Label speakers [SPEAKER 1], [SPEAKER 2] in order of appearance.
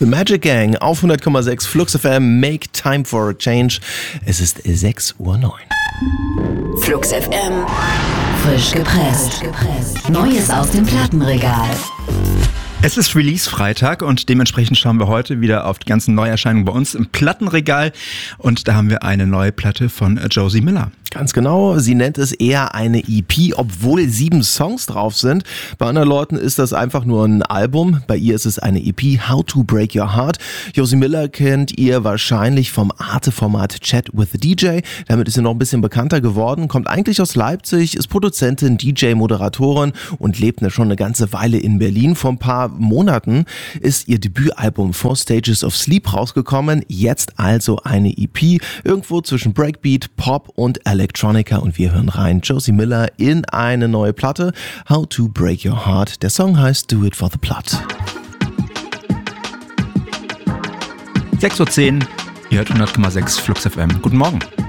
[SPEAKER 1] The Magic Gang auf 100,6 Flux FM, Make Time for a Change. Es ist 6:09 Uhr.
[SPEAKER 2] Flux FM, frisch gepresst. Neues aus dem Plattenregal.
[SPEAKER 3] Es ist Release-Freitag und dementsprechend schauen wir heute wieder auf die ganzen Neuerscheinungen bei uns im Plattenregal. Und da haben wir eine neue Platte von Josie Miller.
[SPEAKER 1] Ganz genau, sie nennt es eher eine EP, obwohl 7 Songs drauf sind. Bei anderen Leuten ist das einfach nur ein Album, bei ihr ist es eine EP, How to Break Your Heart. Josie Miller kennt ihr wahrscheinlich vom Arte-Format Chat with the DJ. Damit ist sie noch ein bisschen bekannter geworden, kommt eigentlich aus Leipzig, ist Produzentin, DJ, Moderatorin und lebt schon eine ganze Weile in Berlin. Vor ein paar Monaten ist ihr Debütalbum 4 Stages of Sleep rausgekommen, jetzt also eine EP, irgendwo zwischen Breakbeat, Pop und Electronica, und wir hören rein. Josie Miller in eine neue Platte, How to Break Your Heart. Der Song heißt Do It for the Plot.
[SPEAKER 3] 6:10 Uhr, ihr hört 100,6 Flux FM. Guten Morgen.